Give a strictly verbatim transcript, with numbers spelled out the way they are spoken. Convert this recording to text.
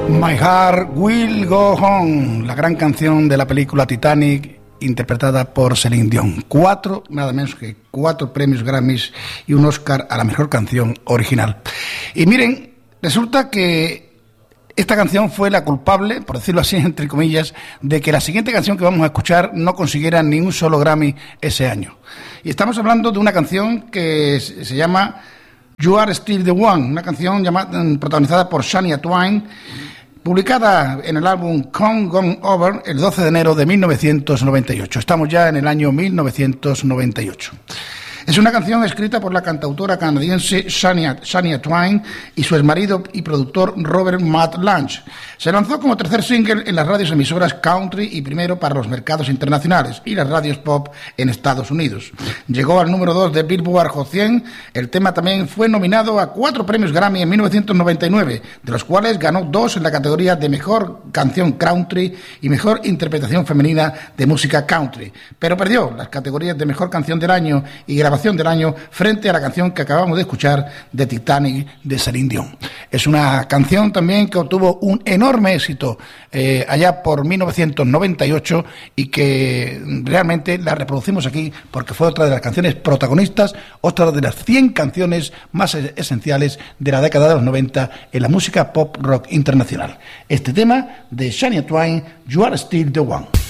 My Heart Will Go On, la gran canción de la película Titanic, interpretada por Celine Dion. Cuatro, nada menos que cuatro premios Grammys y un Oscar a la mejor canción original. Y miren, resulta que esta canción fue la culpable, por decirlo así, entre comillas, de que la siguiente canción que vamos a escuchar no consiguiera ni un solo Grammy ese año. Y estamos hablando de una canción que se llama You Are Still the One, una canción llamada, protagonizada por Shania Twain, publicada en el álbum Come Gone Over el doce de enero de mil novecientos noventa y ocho. Estamos ya en el año mil novecientos noventa y ocho. Es una canción escrita por la cantautora canadiense Shania, Shania Twain y su exmarido y productor Robert Matt Lange. Se lanzó como tercer single en las radios emisoras country y primero para los mercados internacionales y las radios pop en Estados Unidos. Llegó al número dos de Billboard Hot cien. El tema también fue nominado a cuatro premios Grammy en mil novecientos noventa y nueve, de los cuales ganó dos en la categoría de Mejor Canción Country y Mejor Interpretación Femenina de Música Country, pero perdió las categorías de Mejor Canción del Año y Grabación del Año frente a la canción que acabamos de escuchar de Titanic de Celine Dion. Es una canción también que obtuvo un enorme éxito eh, allá por mil novecientos noventa y ocho y que realmente la reproducimos aquí porque fue otra de las canciones protagonistas, otra de las cien canciones más esenciales de la década de los noventa en la música pop rock internacional. Este tema de Shania Twain, You Are Still the One.